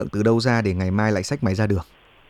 từ đâu ra để ngày mai lại xách máy ra đường?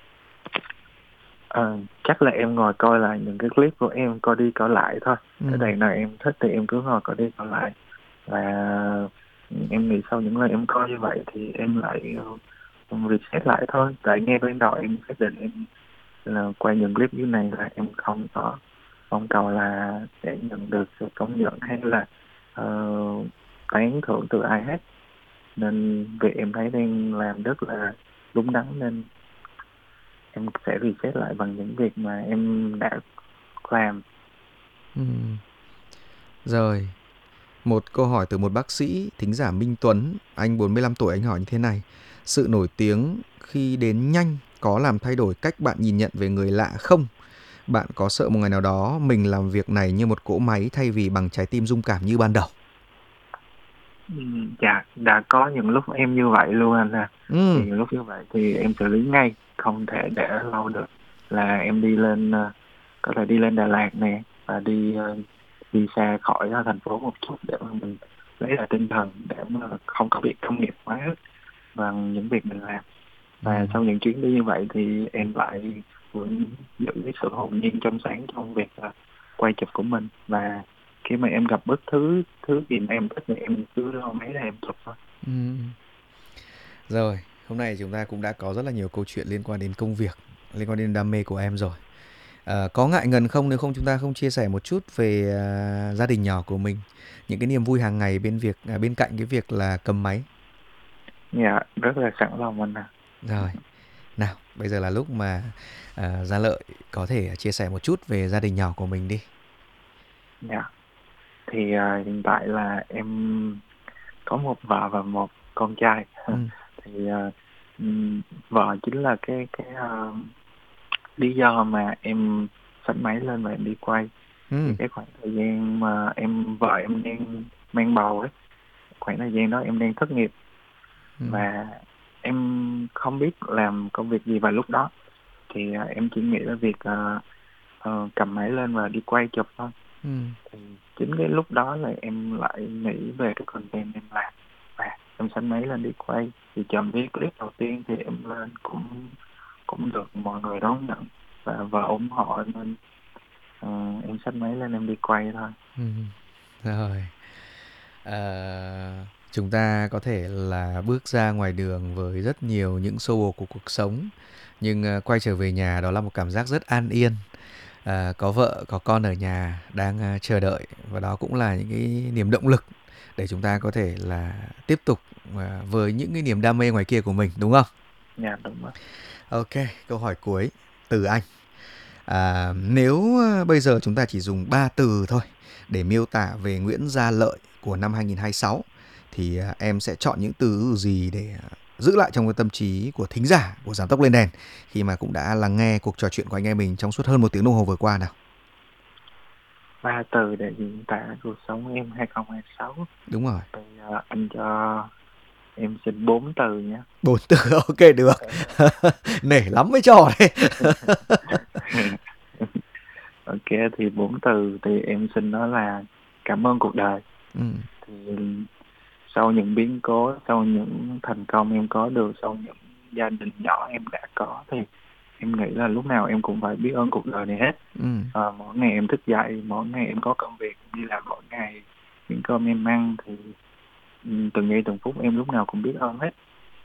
Chắc là em ngồi coi lại những cái clip của em coi đi coi lại thôi. Cái Ừm, đoạn nào em thích thì em cứ ngồi coi đi coi lại. Và em nghĩ sau những lần em coi như vậy thì em lại reset lại thôi. Tại nghe ban đầu em xác định em là quay những clip như này là em không có mong cầu là sẽ nhận được sự công nhận hay là uh, tán thưởng từ ai hết. Nên việc em thấy đang làm rất là đúng đắn, nên em sẽ reset lại bằng những việc mà em đã làm. ừm. Rồi, một câu hỏi từ một bác sĩ, thính giả Minh Tuấn, anh 45 tuổi, anh hỏi như thế này: sự nổi tiếng khi đến nhanh có làm thay đổi cách bạn nhìn nhận về người lạ không? Bạn có sợ một ngày nào đó mình làm việc này như một cỗ máy thay vì bằng trái tim rung cảm như ban đầu? Dạ, đã có những lúc em như vậy luôn anh à. Thì Ừm, những lúc như vậy thì em xử lý ngay, không thể để lâu được. Là em đi lên có thể đi lên Đà Lạt nè, và đi xa khỏi thành phố một chút để mà mình lấy lại tinh thần, để mà không có bị công nghiệp hóa bằng những việc mình làm. Và ừm, sau những chuyến đi như vậy thì em lại vẫn giữ cái sự hồn nhiên trong sáng trong việc quay chụp của mình. Và khi mà em gặp bất thứ thứ gì mà em thích thì em cứ lo máy là em chụp thôi. ừm. Rồi, hôm nay chúng ta cũng đã có rất là nhiều câu chuyện liên quan đến công việc, liên quan đến đam mê của em rồi. Có ngại ngần không nếu không chúng ta không chia sẻ một chút về gia đình nhỏ của mình, những cái niềm vui hàng ngày bên cạnh cái việc là cầm máy. Dạ, rất là sẵn lòng anh à. Rồi, nào, bây giờ là lúc mà Gia Lợi có thể chia sẻ một chút về gia đình nhỏ của mình đi. Dạ, thì hiện tại là em có một vợ và một con trai. Ừ, Thì vợ chính là lý do mà em xách máy lên và em đi quay. Thì ừ, cái khoảng thời gian mà vợ em đang mang bầu ấy, khoảng thời gian đó em đang thất nghiệp ừ, và em không biết làm công việc gì vào lúc đó. Thì em chỉ nghĩ là việc cầm máy lên và đi quay chụp thôi. ừ, Thì chính cái lúc đó là em lại nghĩ về cái content em làm, và em xách máy lên đi quay. Thì chậm cái clip đầu tiên thì em lên cũng cũng được mọi người đón nhận và ủng hộ, nên em xách máy lên em đi quay thôi. ừ. Rồi. Chúng ta có thể là bước ra ngoài đường với rất nhiều những xô bồ của cuộc sống, nhưng quay trở về nhà đó là một cảm giác rất an yên. Có vợ, có con ở nhà đang chờ đợi, và đó cũng là những cái niềm động lực để chúng ta có thể là tiếp tục với những cái niềm đam mê ngoài kia của mình, đúng không? Dạ đúng rồi. Ok, câu hỏi cuối từ anh. Nếu bây giờ chúng ta chỉ dùng 3 từ thôi để miêu tả về Nguyễn Gia Lợi của năm 2026 thì em sẽ chọn những từ gì để giữ lại trong cái tâm trí của thính giả của Giảm tốc lên đèn khi mà cũng đã lắng nghe cuộc trò chuyện của anh em mình trong suốt hơn 1 tiếng đồng hồ vừa qua nào. Ba từ để diễn tả cuộc sống em 2026. Đúng rồi. Bây giờ anh cho em xin 4 từ nhé. 4 từ, ok được. Nể lắm mới trò đấy. Ok, thì 4 từ thì em xin nó là cảm ơn cuộc đời. Ừ, Thì sau những biến cố, sau những thành công em có được, sau những gia đình nhỏ em đã có, thì em nghĩ là lúc nào em cũng phải biết ơn cuộc đời này hết. ừ. Mỗi ngày em thức dậy, mỗi ngày em có công việc đi làm, mỗi ngày miếng cơm em ăn, thì từng giây từng phút em lúc nào cũng biết ơn hết.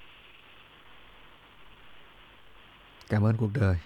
Cảm ơn cuộc đời.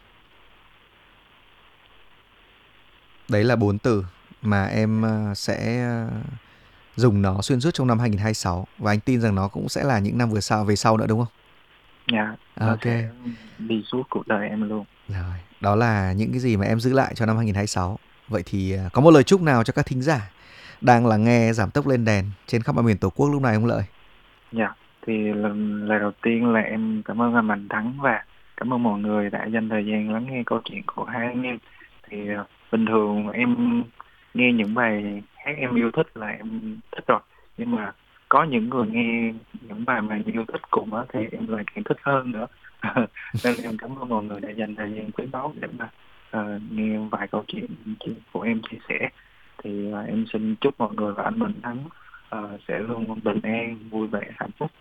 Đấy là 4 từ mà em sẽ dùng nó xuyên suốt trong năm 2026 và anh tin rằng nó cũng sẽ là những năm vừa sau về sau nữa, đúng không? Dạ, nó Ok. sẽ đi suốt cuộc đời em luôn. Rồi, đó là những cái gì mà em giữ lại cho năm 2026. Vậy thì có một lời chúc nào cho các thính giả đang lắng nghe Giảm tốc lên đèn trên khắp mọi miền Tổ quốc lúc này không Lợi? Dạ, thì lời đầu tiên là em cảm ơn anh Mạnh Thắng và cảm ơn mọi người đã dành thời gian lắng nghe câu chuyện của hai anh em. Thì bình thường em nghe những bài hát em yêu thích là em thích rồi, nhưng mà có những người nghe những bài mà em yêu thích cùng á thì em lại càng thích hơn nữa. Nên em cảm ơn mọi người đã dành thời gian quý báu để mà nghe vài câu chuyện của em chia sẻ. Thì em xin chúc mọi người và anh Mạnh Thắng sẽ luôn bình an, vui vẻ, hạnh phúc,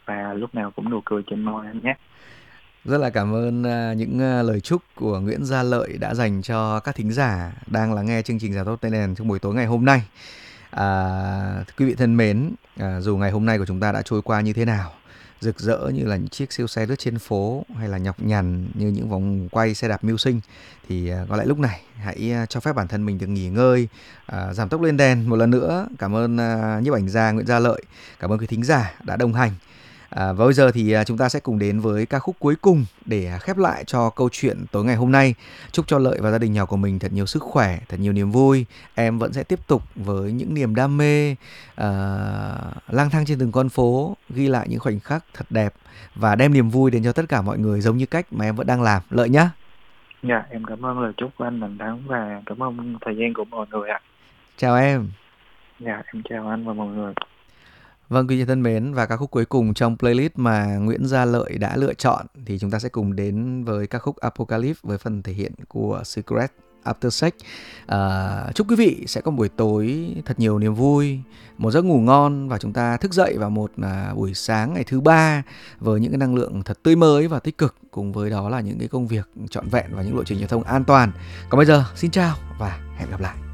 và lúc nào cũng nụ cười trên môi anh nhé. Rất là cảm ơn những lời chúc của Nguyễn Gia Lợi đã dành cho các thính giả đang lắng nghe chương trình Già Tốt Tay Đèn trong buổi tối ngày hôm nay. Quý vị thân mến, dù ngày hôm nay của chúng ta đã trôi qua như thế nào, rực rỡ như là những chiếc siêu xe lướt trên phố hay là nhọc nhằn như những vòng quay xe đạp mưu sinh, thì có lẽ lúc này hãy cho phép bản thân mình được nghỉ ngơi, giảm tốc lên đèn. Một lần nữa cảm ơn nhiếp ảnh gia Nguyễn Gia Lợi, cảm ơn quý thính giả đã đồng hành. Và bây giờ thì chúng ta sẽ cùng đến với ca khúc cuối cùng để khép lại cho câu chuyện tối ngày hôm nay. Chúc cho Lợi và gia đình nhỏ của mình thật nhiều sức khỏe, thật nhiều niềm vui. Em vẫn sẽ tiếp tục với những niềm đam mê, lang thang trên từng con phố, ghi lại những khoảnh khắc thật đẹp và đem niềm vui đến cho tất cả mọi người giống như cách mà em vẫn đang làm. Lợi nhá. Dạ, em cảm ơn lời chúc của anh Mạnh Thắng và cảm ơn thời gian của mọi người ạ. Chào em. Dạ, em chào anh và mọi người. Vâng, quý vị thân mến, và ca khúc cuối cùng trong playlist mà Nguyễn Gia Lợi đã lựa chọn thì chúng ta sẽ cùng đến với ca khúc Apocalypse với phần thể hiện của Secret After Sex. Chúc quý vị sẽ có buổi tối thật nhiều niềm vui, một giấc ngủ ngon và chúng ta thức dậy vào một buổi sáng ngày thứ ba với những cái năng lượng thật tươi mới và tích cực, cùng với đó là những cái công việc trọn vẹn và những lộ trình giao thông an toàn. Còn bây giờ, xin chào và hẹn gặp lại.